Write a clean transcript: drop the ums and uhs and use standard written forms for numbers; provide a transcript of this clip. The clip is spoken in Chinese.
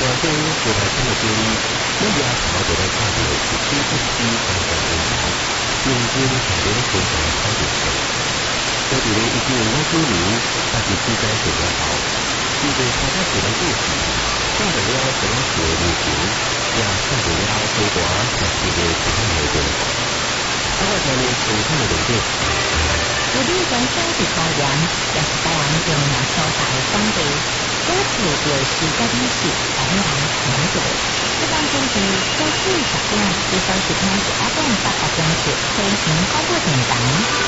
中有台湾的建议，每夜头就来看到17.7安全警察，平均下面分享超过10。在伫咧1959年80世纪成立后，经济开发自然故事，创造了什么企业旅行，也创造了中华学习的其他内容。我下面重看的重点。 有啲中小是高原，也是台湾有名所在的当地。古厝历史甲历史，台湾人了解。这段故事早起10点，至少是听18点8点钟是飞行广播电台。